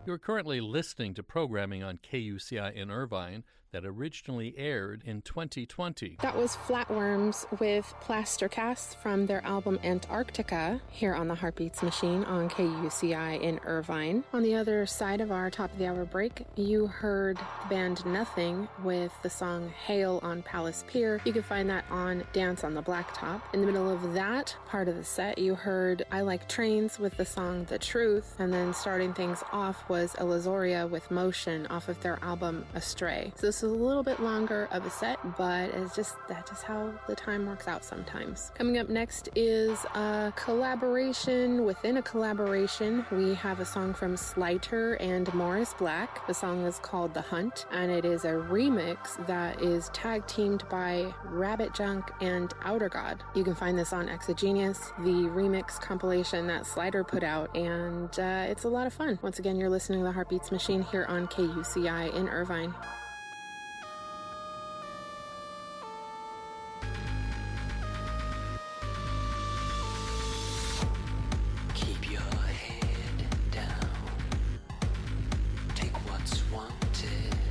You're currently listening to programming on KUCI in Irvine that originally aired in 2020. That was Flatworms with Plaster Casts from their album Antarctica here on the Heartbeats Machine on KUCI in Irvine. On the other side of our top of the hour break, you heard the band Nothing with the song Hail on Palace Pier. You can find that on Dance on the Blacktop. In the middle of that part of the set, you heard I Like Trains with the song The Truth, and then starting things off was Elazoria with Motion off of their album Astray. So this is a little bit longer of a set, but that's just how the time works out sometimes. Coming up next is a collaboration within a collaboration. We have a song from Slighter and Morris Black. The song is called The Hunt, and it is a remix that is tag teamed by Rabbit Junk and Outer God. You can find this on Exogenous, the remix compilation that Slider put out, and it's a lot of fun. Once again, you're listening to the Heartbeats Machine here on KUCI in Irvine. Keep your head down. Take what's wanted.